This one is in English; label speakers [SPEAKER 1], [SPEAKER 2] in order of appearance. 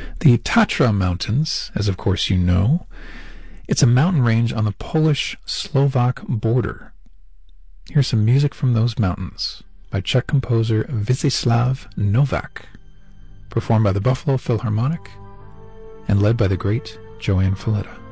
[SPEAKER 1] The Tatra Mountains, as of course you know, it's a mountain range on the Polish-Slovak border. Here's some music from those mountains by Czech composer Vítězslav Novák, performed by the Buffalo Philharmonic and led by the great Joanne Falletta.